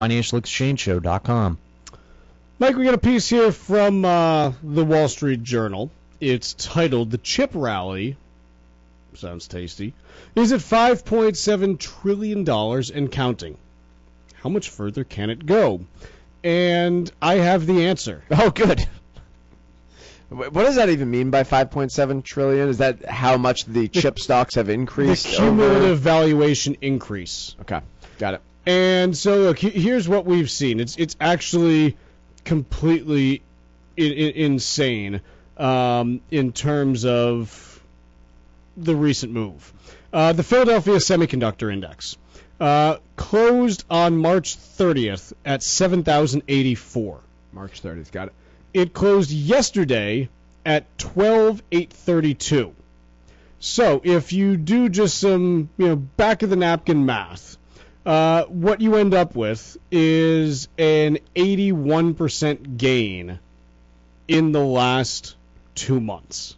financialexchangeshow.com. Mike, we got a piece here from the Wall Street Journal. It's titled, "The Chip Rally," sounds tasty, "is at $5.7 trillion and counting. How much further can it go?" And I have the answer. Oh, good. What does that even mean by 5.7 trillion? Is that how much the chip stocks have increased? The cumulative valuation increase. Okay, got it. And so, look, here's what we've seen. It's actually completely insane in terms of the recent move. The Philadelphia Semiconductor Index closed on March 30th at 7,084. March 30th, got it. It closed yesterday at 12,832. So if you do just some back of the napkin math, what you end up with is an 81% gain in the last 2 months.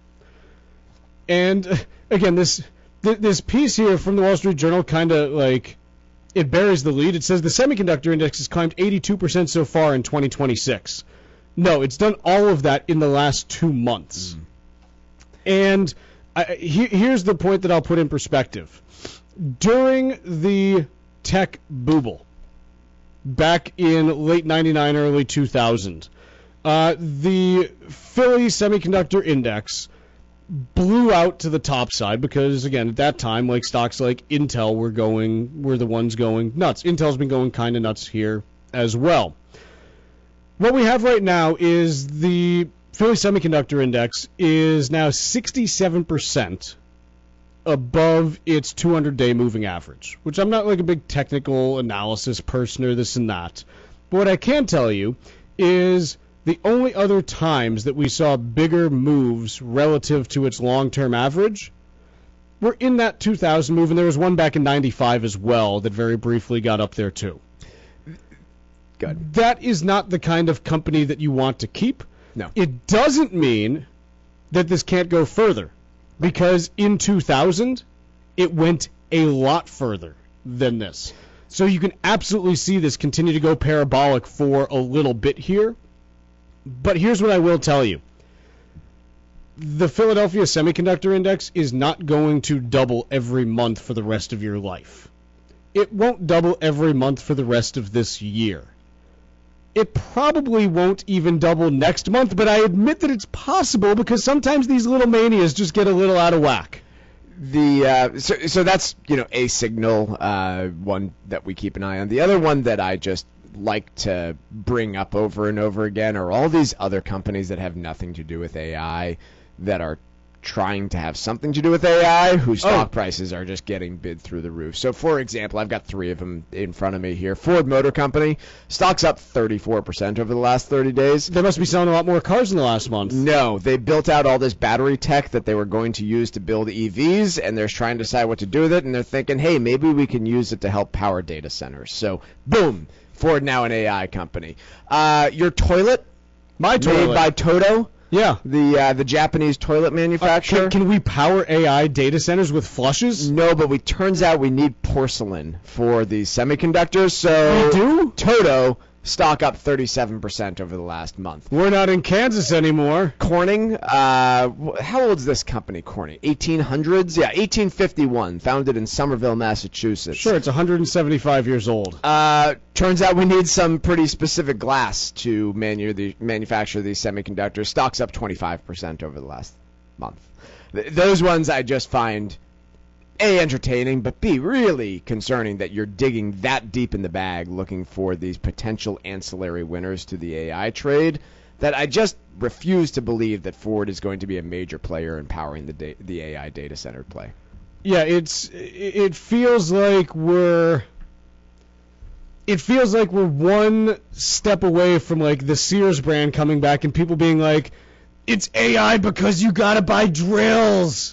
And again, this piece here from the Wall Street Journal kind of it buries the lead. It says the semiconductor index has climbed 82% so far in 2026. No, it's done all of that in the last 2 months. And here's the point that I'll put in perspective. During the tech bubble back in late 99, early 2000, the Philly Semiconductor Index blew out to the top side because, again, at that time, stocks like Intel were the ones going nuts. Intel's been going kind of nuts here as well. What we have right now is the Philly Semiconductor Index is now 67% above its 200-day moving average, which I'm not a big technical analysis person or this and that. But what I can tell you is the only other times that we saw bigger moves relative to its long-term average were in that 2000 move, and there was one back in 95 as well that very briefly got up there too. Good. That is not the kind of company that you want to keep. No. It doesn't mean that this can't go further, because in 2000, it went a lot further than this. So you can absolutely see this continue to go parabolic for a little bit here. But here's what I will tell you. The Philadelphia Semiconductor Index is not going to double every month for the rest of your life. It won't double every month for the rest of this year. It probably won't even double next month, but I admit that it's possible because sometimes these little manias just get a little out of whack. So that's a signal, one that we keep an eye on. The other one that I just like to bring up over and over again are all these other companies that have nothing to do with AI that are trying to have something to do with AI, whose stock prices are just getting bid through the roof. So, for example, I've got 3 of them in front of me here. Ford Motor Company, stock's up 34% over the last 30 days. They must be selling a lot more cars in the last month. No, they built out all this battery tech that they were going to use to build EVs, and they're trying to decide what to do with it, and they're thinking, hey, maybe we can use it to help power data centers. So, boom, Ford now an AI company. Your toilet, my toilet, made by Toto. Yeah. The Japanese toilet manufacturer. Can we power AI data centers with flushes? No, but turns out we need porcelain for these semiconductors. So we do? Toto, stock up 37% over the last month. We're not in Kansas anymore. Corning, how old is this company, Corning? 1800s? Yeah, 1851, founded in Somerville, Massachusetts. Sure, it's 175 years old. Turns out we need some pretty specific glass to manufacture these semiconductors. Stock's up 25% over the last month. Those ones I just find A, entertaining, but B, really concerning that you're digging that deep in the bag looking for these potential ancillary winners to the AI trade, that I just refuse to believe that Ford is going to be a major player in powering the AI data center play. Yeah, it feels like we're one step away from the Sears brand coming back and people being like, it's AI because you gotta buy drills.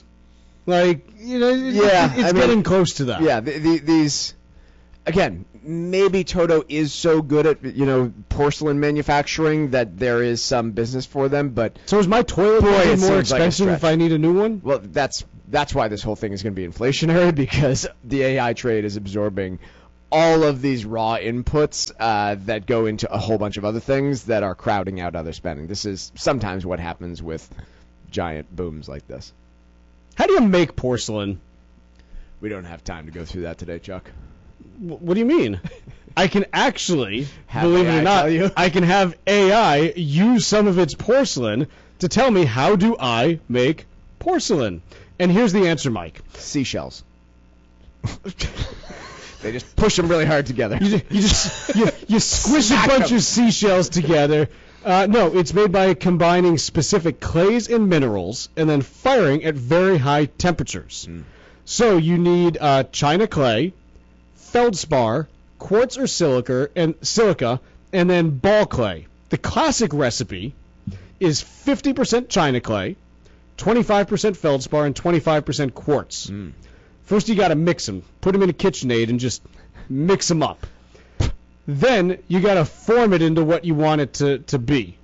It's getting close to that. Yeah, these, again, maybe Toto is so good at, porcelain manufacturing that there is some business for them, but... So is my toilet more expensive if I need a new one? Well, that's why this whole thing is going to be inflationary, because the AI trade is absorbing all of these raw inputs that go into a whole bunch of other things that are crowding out other spending. This is sometimes what happens with giant booms like this. How do you make porcelain? We don't have time to go through that today, Chuck. What do you mean? I can actually, Have believe it AI or not, tell you? I can have AI use some of its porcelain to tell me how do I make porcelain. And here's the answer, Mike. Seashells. They just push them really hard together. You squish a Smack bunch 'em. of seashells together. No, it's made by combining specific clays and minerals and then firing at very high temperatures. So you need china clay, feldspar, quartz or silica, and then ball clay. The classic recipe is 50% china clay, 25% feldspar, and 25% quartz. First, you got to mix them. Put them in a KitchenAid and just mix them up. Then you got to form it into what you want it to be.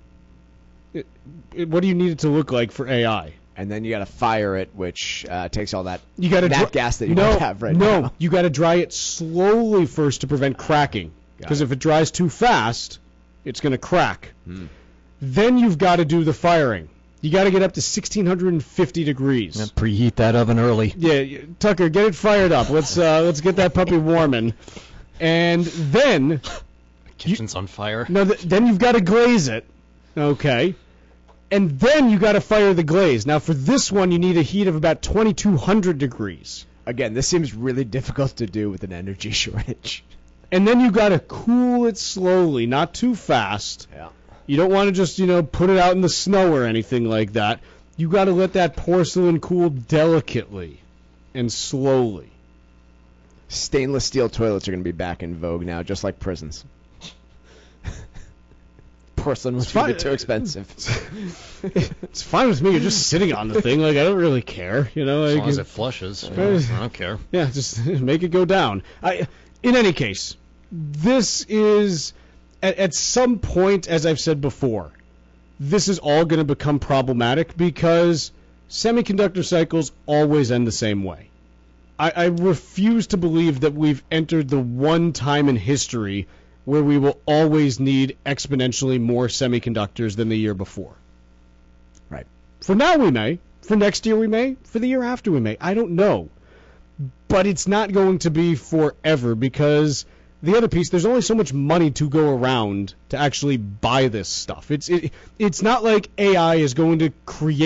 What do you need it to look like for AI? And then you got to fire it, which takes all that You got to gas that you don't have right now. No, you got to dry it slowly first to prevent cracking. Because if it dries too fast, it's going to crack. Then you've got to do the firing. You got to get up to 1650 degrees. And preheat that oven early. Yeah, Tucker, get it fired up. Let's get that puppy warming. And then Kitchen's on fire. then you've got to glaze it. Okay. And then you got to fire the glaze. Now for this one you need a heat of about 2200 degrees. Again, this seems really difficult to do with an energy shortage. And then you got to cool it slowly, not too fast. Yeah. You don't want to just, put it out in the snow or anything like that. You got to let that porcelain cool delicately and slowly. Stainless steel toilets are going to be back in vogue now, just like prisons. Porcelain was a bit too expensive. It's fine with me. You're just sitting on the thing. Like, I don't really care. As long as it flushes. I don't care. Yeah, just make it go down. In any case, this is, at some point, as I've said before, this is all going to become problematic because semiconductor cycles always end the same way. I refuse to believe that we've entered the one time in history where we will always need exponentially more semiconductors than the year before. Right. For now we may. For next year we may. For the year after we may. I don't know. But it's not going to be forever because the other piece, there's only so much money to go around to actually buy this stuff. It's not like AI is going to create